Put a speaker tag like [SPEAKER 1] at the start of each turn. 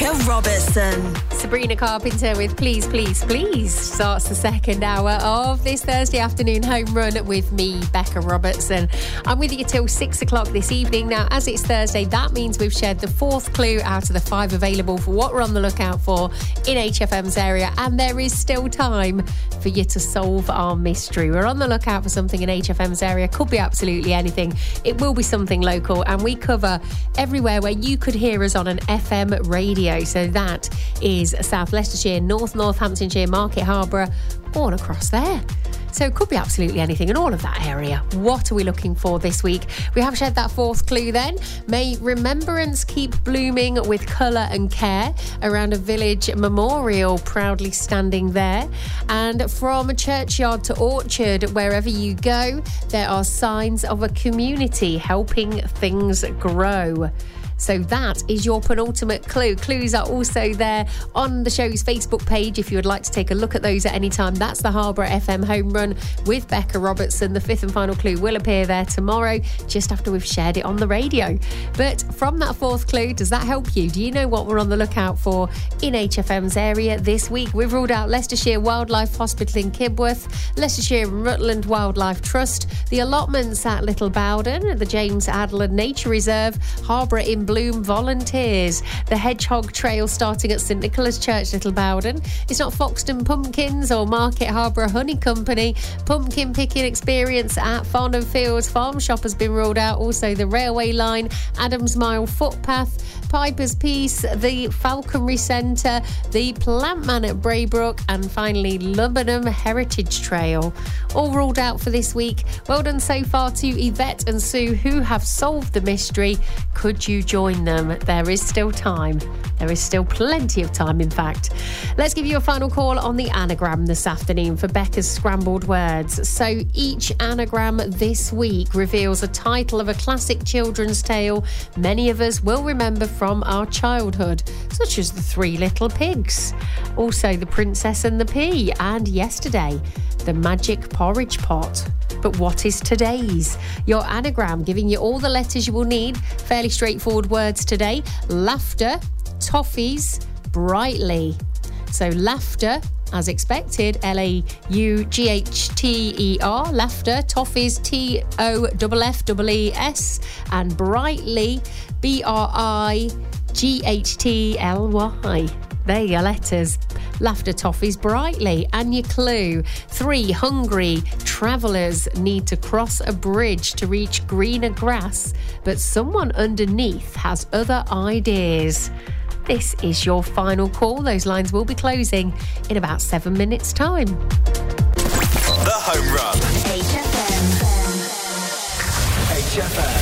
[SPEAKER 1] Becca Robertson.
[SPEAKER 2] Sabrina Carpenter with Please, Please, Please starts the second hour of this Thursday afternoon home run with me, Becca Robertson. I'm with you till 6 o'clock this evening. Now, as it's Thursday, that means we've shared the fourth clue out of the 5 available for what we're on the lookout for in HFM's area, and there is still time for you to solve our mystery. We're on the lookout for something in HFM's area. Could be absolutely anything. It will be something local, and we cover everywhere where you could hear us on an FM radio. So that is South Leicestershire, North Northamptonshire, Market Harborough, all across there. So it could be absolutely anything in all of that area. What are we looking for this week? We have shared that fourth clue then. May remembrance keep blooming with colour and care around a village memorial proudly standing there. And from churchyard to orchard, wherever you go, there are signs of a community helping things grow. So that is your penultimate clue. Clues are also there on the show's Facebook page if you would like to take a look at those at any time. That's the Harborough FM Home Run with Becca Robertson. The fifth and final clue will appear there tomorrow, just after we've shared it on the radio. But from that fourth clue, does that help you? Do you know what we're on the lookout for in HFM's area this week? We've ruled out Leicestershire Wildlife Hospital in Kibworth, Leicestershire and Rutland Wildlife Trust, the allotments at Little Bowden, the James Adler Nature Reserve, Harborough in Bloom Volunteers, the Hedgehog Trail starting at St Nicholas Church, Little Bowden. It's not Foxton Pumpkins or Market Harborough Honey Company. Pumpkin picking experience at Farnham Fields Farm Shop has been ruled out. Also the Railway Line, Adams Mile Footpath, Piper's Peace, the Falconry Centre, the Plant Man at Braybrook, and finally Lubbenham Heritage Trail. All ruled out for this week. Well done so far to Yvette and Sue, who have solved the mystery. Could you join them? There is still time. There is still plenty of time, in fact. Let's give you a final call on the anagram this afternoon for Becca's Scrambled Words. So each anagram this week reveals a title of a classic children's tale many of us will remember from our childhood, such as The Three Little Pigs, also The Princess and the Pea, and yesterday, The Magic Porridge Pot. But what is today's? Your anagram, giving you all the letters you will need. Fairly straightforward words today. Laughter, toffees, brightly. So laughter, as expected, L-A-U-G-H-T-E-R, laughter, toffees, T-O-F-F-E-S, and brightly, B-R-I-G-H-T-L-Y. There are your letters. Laughter, toffees, brightly. And your clue. 3 hungry travellers need to cross a bridge to reach greener grass, but someone underneath has other ideas. This is your final call. Those lines will be closing in about 7 minutes' time.
[SPEAKER 3] The Home Run.
[SPEAKER 1] HFM.
[SPEAKER 3] HFM.